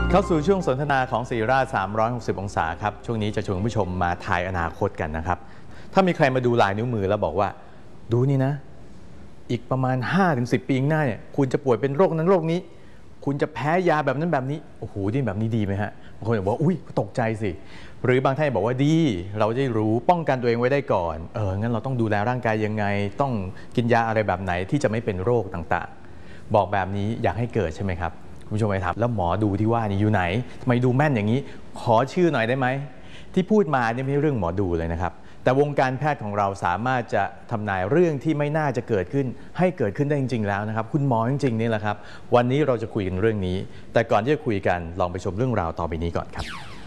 เข้าสู่ช่วงสนทนาของศิริราช360 องศาครับช่วงนี้จะชวนผู้ชมมาทายอนาคตกันนะครับถ้ามีใครมาดูลายนิ้วมือแล้วบอกว่าดูนี่นะอีกประมาณ 5-10 ปีข้างหน้าเนี่ยคุณจะป่วยเป็นโรคนั้นโรคนี้คุณจะแพ้ยาแบบนั้นแบบนี้โอ้โหนี่แบบนี้ดีไหมฮะบางคนบอกว่าอุ้ยตกใจสิหรือบางท่านบอกว่าดีเราจะรู้ป้องกันตัวเองไว้ได้ก่อนงั้นเราต้องดูแลร่างกายยังไงต้องกินยาอะไรแบบไหนที่จะไม่เป็นโรคต่างๆบอกแบบนี้อยากให้เกิดใช่ไหมครับคุณผู้ชมไปถามแล้วหมอดูที่ว่านี่อยู่ไหนทำไมดูแม่นอย่างนี้ขอชื่อหน่อยได้ไหมที่พูดมาเนี่ยไม่ใช่เรื่องหมอดูเลยนะครับแต่วงการแพทย์ของเราสามารถจะทำนายเรื่องที่ไม่น่าจะเกิดขึ้นให้เกิดขึ้นได้จริงๆแล้วนะครับคุณหมอจริงๆนี่แหละครับวันนี้เราจะคุยกันเรื่องนี้แต่ก่อนที่จะคุยกันลองไปชมเรื่องราวต่อไปนี้ก่อนครับ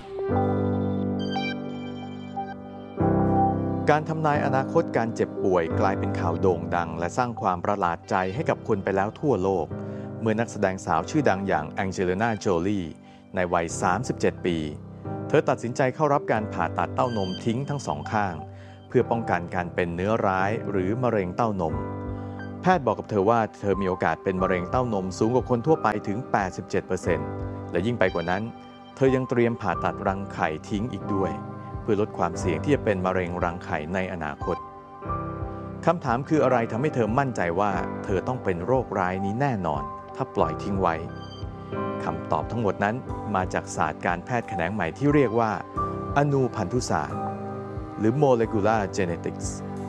การทำนายอนาคตการเจ็บป่วยกลายเป็นข่าวโด่งดังและสร้างความประหลาดใจให้กับคนไปแล้วทั่วโลกเมื่อนักแสดงสาวชื่อดังอย่างแองเจลิน่า โจลีในวัย 37 ปีเธอตัดสินใจเข้ารับการผ่าตัดเต้านมทิ้งทั้งสองข้างเพื่อป้องกันการเป็นเนื้อร้ายหรือมะเร็งเต้านมแพทย์บอกกับเธอว่าเธอมีโอกาสเป็นมะเร็งเต้านมสูงกว่าคนทั่วไปถึง 87% และยิ่งไปกว่านั้นเธอยังเตรียมผ่าตัดรังไข่ทิ้งอีกด้วยเพื่อลดความเสี่ยงที่จะเป็นมะเร็งรังไข่ในอนาคตคำถามคืออะไรทำให้เธอมั่นใจว่าเธอต้องเป็นโรคร้ายนี้แน่นอนถ้าปล่อยทิ้งไว้คำตอบทั้งหมดนั้นมาจากศาสตร์การแพทย์แขนงใหม่ที่เรียกว่าอนูพันธุศาสตร์หรือ molecular genetics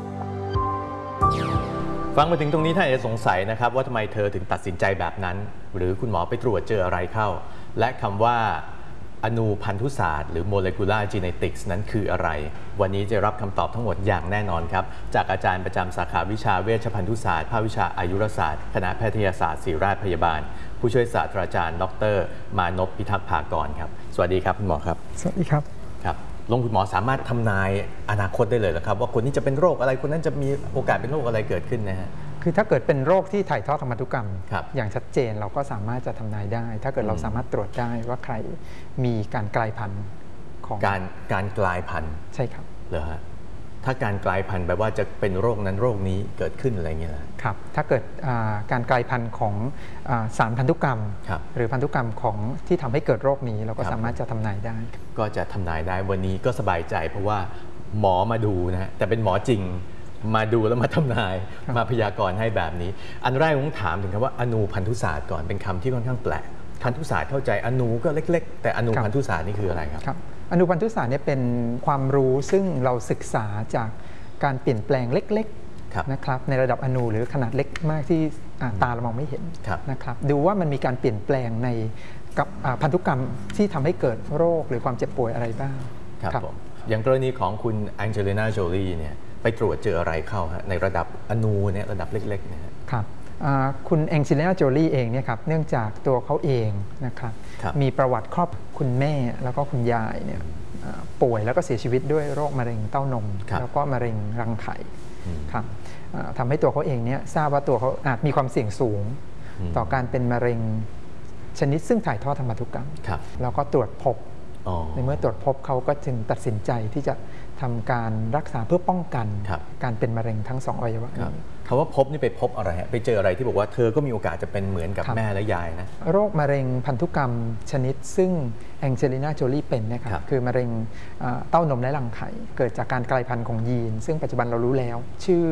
ฟังมาถึงตรงนี้ท่านอาจจะสงสัยนะครับว่าทำไมเธอถึงตัดสินใจแบบนั้นหรือคุณหมอไปตรวจเจออะไรเข้าและคำว่าอนูพันธุศาสตร์หรือ molecular genetics นั้นคืออะไรวันนี้จะรับคำตอบทั้งหมดอย่างแน่นอนครับจากอาจารย์ประจำสาขาวิชาเวชภัณฑ์ศาสตร์ภาควิชาอายุรศาสตร์คณะแพทยศาสตร์ศิริราชพยาบาลผู้ช่วยศาสตราจารย์ดร.มานพพิทักษ์ภากรครับสวัสดีครับคุณหมอครับสวัสดีครับครับลงคุณหมอสามารถทำนายอนาคตได้เลยหรือครับว่าคนนี้จะเป็นโรคอะไรคนนั้นจะมีโอกาสเป็นโรคอะไรเกิดขึ้นนะฮะคือถ้าเกิดเป็นโรคที่ถ่ายทอดทางพันธุกรรมอย่างชัดเจนเราก็สามารถจะทำนายได้ถ้าเกิดเราสามารถตรวจได้ว่าใครมีการกลายพันธุ์ของการกลายพันธุ์ใช่ครับเหรอฮะถ้าการกลายพันธุ์แปลว่าจะเป็นโรคนั้นโรคนี้เกิดขึ้นอะไรเงี้ยครับถ้าเกิดการกลายพันธุ์ของสารพันธุกรรมหรือพันธุกรรมของที่ทำให้เกิดโรคนี้เราก็สามารถจะทำนายได้ก็จะทำนายได้วันนี้ก็สบายใจเพราะว่าหมอมาดูนะฮะแต่เป็นหมอจริงมาดูแล้วมาทำนายมาพยากรณ์ให้แบบนี้อันแรกผมถามถึงคำว่าอนูพันธุศาสตร์ก่อนเป็นคำที่ค่อนข้างแปลกพันธุศาสตร์เข้าใจอนูก็เล็กๆแต่อนูพันธุศาสตร์นี่คืออะไรครับอนูพันธุศาสตร์เนี่ยเป็นความรู้ซึ่งเราศึกษาจากการเปลี่ยนแปลงเล็กๆนะครับในระดับอนูหรือขนาดเล็กมากที่ตาเรามองไม่เห็นนะครับดูว่ามันมีการเปลี่ยนแปลงในกับพันธุกรรมที่ทำให้เกิดโรคหรือความเจ็บป่วยอะไรบ้างครับผมอย่างกรณีของคุณแองเจลิน่า โจลีเนี่ยไปตรวจเจออะไรเข้าฮะในระดับอนูเนี่ยระดับเล็กๆเนี่ยครับคุณแองเจลิน่า โจลีเองเนี่ยครับเนื่องจากตัวเขาเองนะครับมีประวัติครอบคุณแม่แล้วก็คุณยายเนี่ยป่วยแล้วก็เสียชีวิตด้วยโรคมะเร็งเต้านมแล้วก็มะเร็งรังไข่ครับทำให้ตัวเขาเองเนี่ยทราบว่าตัวเขาอาจมีความเสี่ยงสูงต่อการเป็นมะเร็งชนิดซึ่งถ่ายทอดทางพันธุกรรมแล้วก็ตรวจพบในเมื่อตรวจพบเขาก็จึงตัดสินใจที่จะทำการรักษาเพื่อป้องกันการเป็นมะเร็งทั้ง2 อวัยวะคำว่าพบนี่ไปพบอะไรฮะไปเจออะไรที่บอกว่าเธอก็มีโอกาสจะเป็นเหมือนกับแม่และยายนะโรคมะเร็งพันธุกรรมชนิดซึ่งแองเจลิน่า โจลีเป็นนะครับคือมะเร็งเต้านมและรังไข่เกิดจากการกลายพันธุ์ของยีนซึ่งปัจจุบันเรารู้แล้วชื่อ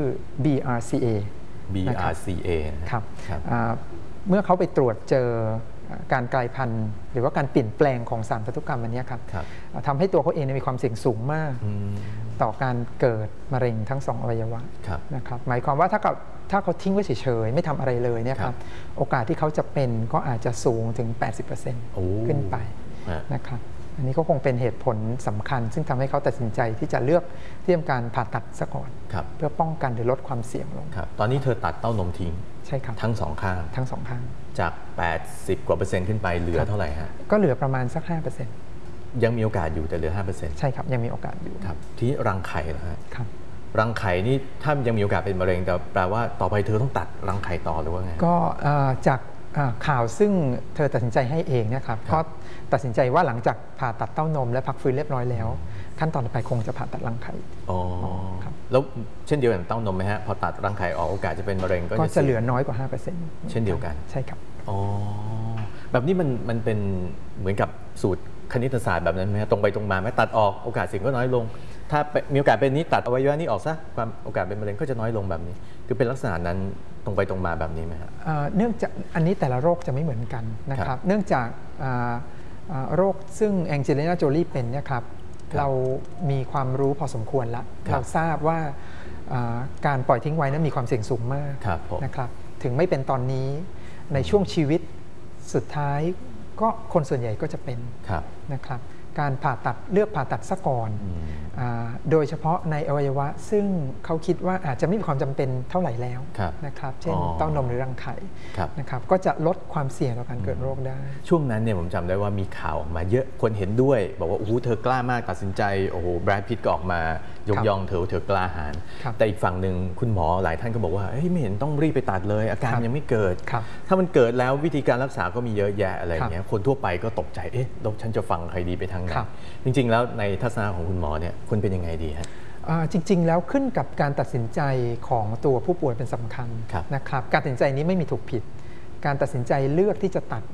BRCA ครับเมื่อเขาไปตรวจเจอการกลายพันธุ์หรือว่าการเปลี่ยนแปลงของสารพันธุกรรมอันนี้ครับทำให้ตัวเขาเองมีความเสี่ยงสูงมากต่อการเกิดมะเร็งทั้ง2 อวัยวะนะครับหมายความว่าถ้าเขาทิ้งไว้เฉยๆไม่ทำอะไรเลยเนี่ยครับโอกาสที่เขาจะเป็นก็อาจจะสูงถึง 80% ขึ้นไปนะครับอันนี้ก็คงเป็นเหตุผลสำคัญซึ่งทำให้เขาตัดสินใจที่จะเลือกที่ทำการผ่าตัดซะก่อนเพื่อป้องกันหรือลดความเสี่ยงลงตอนนี้เธอตัดเต้านมทิ้งใช่ครับทั้ง2 ข้างจาก80กว่า%ขึ้นไปเหลือเท่าไหร่ฮะก็เหลือประมาณสัก 5% ยังมีโอกาสอยู่แต่เหลือ 5% ใช่ครับยังมีโอกาสอยู่ครับที่รังไข่นะฮะรังไข่นี่ถ้ายังมีโอกาสเป็นมะเร็งแต่แปลว่าต่อไปเธอต้องตัดรังไข่ต่อหรือว่าไงก็จากข่าวซึ่งเธอตัดสินใจให้เองนะครับก็ตัดสินใจว่าหลังจากผ่าตัดเต้านมและพักฟื้นเรียบร้อยแล้วขั้นตอนต่อไปคงจะผ่าตัดรังไข่แล้วเช่นเดียวกับเต้านมไหมฮะพอตัดรังไข่ออกโอกาสจะเป็นมะเร็งก็จะเหลือน้อยกว่า 5% เช่นเดียวกันใช่ครับแบบนี้มันเป็นเหมือนกับสูตรคณิตศาสตร์แบบนั้นไหมตรงไปตรงมาไหมตัดออกโอกาสเสี่ยงก็น้อยลงถ้ามีโอกาสเป็นนี้ตัดอวัยวะนี้ออกซะความโอกาสเป็นมะเร็งก็จะน้อยลงแบบนี้คือเป็นลักษณะนั้นตรงไปตรงมาแบบนี้ไหมครับเนื่องจากอันนี้แต่ละโรคจะไม่เหมือนกันนะครับเนื่องจากโรคซึ่งแองเจลิน่าโจลีเป็นเนี่ยครับเรามีความรู้พอสมควรแล้วเราทราบว่าการปล่อยทิ้งไว้นั้นมีความเสี่ยงสูงมากนะครับถึงไม่เป็นตอนนี้ในช่วงชีวิตสุดท้ายก็คนส่วนใหญ่ก็จะเป็นนะครับการผ่าตัดเลือกผ่าตัดซะก่อนโดยเฉพาะในอวัยวะซึ่งเขาคิดว่าอาจจะไม่มีความจำเป็นเท่าไหร่แล้วนะครับเช่นเต้านมหรือรังไข่นะครับก็จะลดความเสี่ยงต่อการเกิดโรคได้ช่วงนั้นเนี่ยผมจำได้ว่ามีข่าวออกมาเยอะคนเห็นด้วยบอกว่าโอ้โหเธอกล้ามากตัดสินใจโอ้โหแบรดพิตต์ก็ออกมายกย่องเธอกล้าหาญแต่อีกฝั่งหนึ่งคุณหมอหลายท่านก็บอกว่าไม่เห็นต้องรีบไปตัดเลยอาการยังไม่เกิดถ้ามันเกิดแล้ววิธีการรักษาก็มีเยอะแยะอะไรอย่างเงี้ยคนทั่วไปก็ตกใจแล้วฉันจะฟังใครดีไปทางไหนจริงๆแล้วในทัศนะของคุณหมอเนี่ยคุณเป็นยังไงดีฮะจริงๆแล้วขึ้นกับการตัดสินใจของตัวผู้ป่วยเป็นสำคัญนะครับการตัดสินใจนี้ไม่มีถูกผิดการตัดสินใจเลือกที่จะตัด